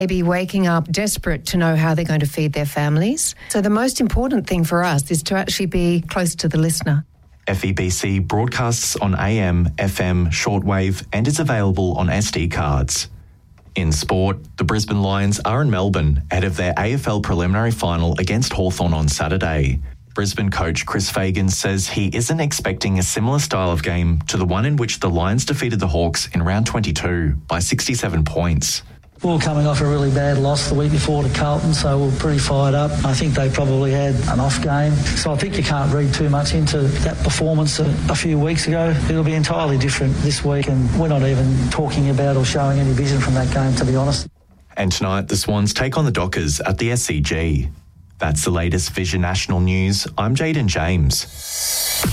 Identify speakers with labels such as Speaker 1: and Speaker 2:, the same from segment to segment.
Speaker 1: Maybe waking up desperate to know how they're going to feed their families. So the most important thing for us is to actually be close to the listener.
Speaker 2: FEBC broadcasts on AM, FM, shortwave and is available on SD cards. In sport, the Brisbane Lions are in Melbourne ahead of their AFL preliminary final against Hawthorn on Saturday. Brisbane coach Chris Fagan says he isn't expecting a similar style of game to the one in which the Lions defeated the Hawks in round 22 by 67 points.
Speaker 3: We were coming off a really bad loss the week before to Carlton, so we were pretty fired up. I think they probably had an off game. So I think you can't read too much into that performance a few weeks ago. It'll be entirely different this week, and we're not even talking about or showing any vision from that game, to be honest.
Speaker 2: And tonight, the Swans take on the Dockers at the SCG. That's the latest Vision National News. I'm Jaden James.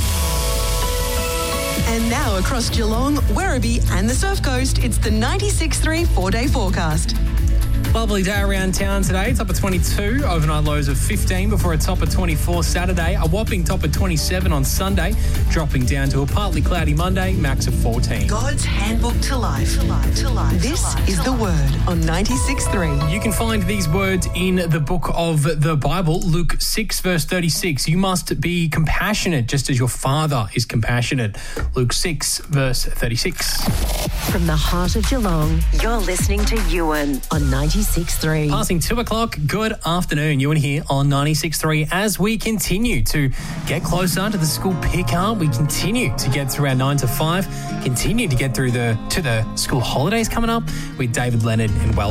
Speaker 4: And now across Geelong, Werribee and the Surf Coast, it's the 96.3 4-day forecast.
Speaker 5: Lovely day around town today. Top of 22, overnight lows of 15 before a top of 24 Saturday, a whopping top of 27 on Sunday, dropping down to a partly cloudy Monday, max of 14.
Speaker 4: God's handbook to life. This is the Word on 96.3.
Speaker 5: You can find these words in the book of the Bible, Luke 6 verse 36. You must be compassionate just as your Father is compassionate. Luke 6 verse 36.
Speaker 6: From the heart of Geelong, you're listening to Ewan on 96.3.
Speaker 5: Passing 2 o'clock, good afternoon. Ewan here on 96.3 as we continue to get closer to the school pick-up. We continue to get through our 9 to 5, continue to get through to the school holidays coming up with David Leonard and